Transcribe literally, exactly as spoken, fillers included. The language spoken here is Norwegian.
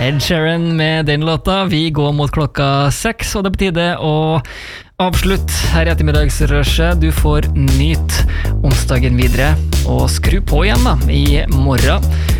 Ed Sheeran med den låta. Vi går mot klokka seks, og det er på tide å avslutte her i ettermiddagsrushet. Du får nyt onsdagen videre, og skru på igjen da, i morgen.